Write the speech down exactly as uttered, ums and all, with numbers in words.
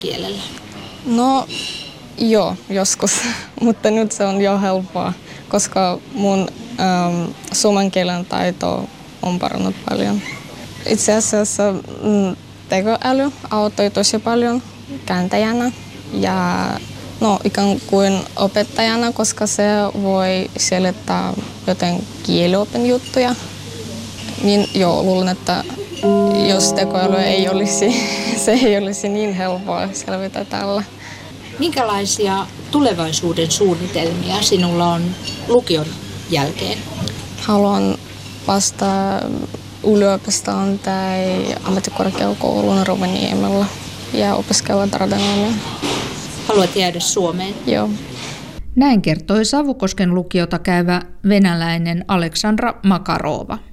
kielellä? No joo, joskus, mutta nyt se on jo helppoa, koska mun ähm, suomen kielen taito on parannut paljon. Itse asiassa mm, tekoäly auttoi tosi paljon kääntäjänä ja no, ikään kuin opettajana, koska se voi selittää joten kieliopin juttuja. Niin joo, luulen, että jos tekoäly ei olisi, se ei olisi niin helppoa selvitä tällä. Minkälaisia tulevaisuuden suunnitelmia sinulla on lukion jälkeen? Haluan päästä yliopistoon tai ammattikorkeakouluun Rovaniemellä ja opiskella tradenomia. Haluat jäädä Suomeen? Joo. Näin kertoi Savukosken lukiota käyvä venäläinen Aleksandra Makarova.